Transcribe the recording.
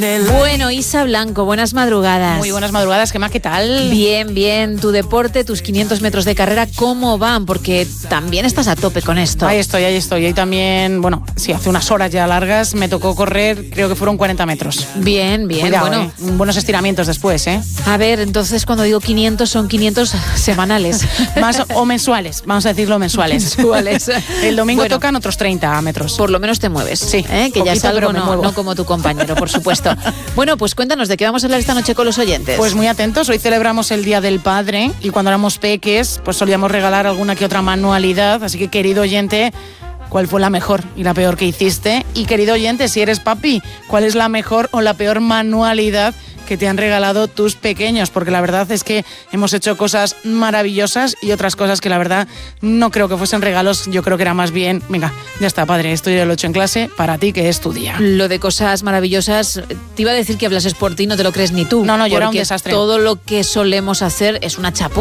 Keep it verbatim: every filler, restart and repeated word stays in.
Bueno, Isa Blanco, buenas madrugadas. Muy buenas madrugadas, Gemma, ¿qué tal? Bien, bien. Tu deporte, tus quinientos metros de carrera, ¿cómo van? Porque también estás a tope con esto. Ahí estoy, ahí estoy. Hoy también, bueno, sí, hace unas horas ya largas me tocó correr, creo que fueron cuarenta metros. Bien, bien. Cuidado, bueno, eh. buenos estiramientos después, ¿eh? A ver, entonces cuando digo quinientos son quinientos semanales. Más o mensuales, vamos a decirlo mensuales. mensuales. El domingo bueno, tocan otros treinta metros. Por lo menos te mueves. Sí, ¿eh? Que poquito, ya es algo, pero me no, muevo. no como tu compañero, por supuesto. Bueno, pues cuéntanos, ¿de qué vamos a hablar esta noche con los oyentes? Pues muy atentos, hoy celebramos el Día del Padre y cuando éramos peques, pues solíamos regalar alguna que otra manualidad, así que querido oyente, ¿cuál fue la mejor y la peor que hiciste? Y querido oyente, si eres papi, ¿cuál es la mejor o la peor manualidad que te han regalado tus pequeños? Porque la verdad es que hemos hecho cosas maravillosas y otras cosas que la verdad no creo que fuesen regalos, yo creo que era más bien, venga, ya está, padre, esto yo lo he hecho en clase, para ti que es tu día. Lo de cosas maravillosas, te iba a decir que hablases por ti, no te lo crees ni tú. No, no, yo era un porque desastre. Todo lo que solemos hacer es una chapuza.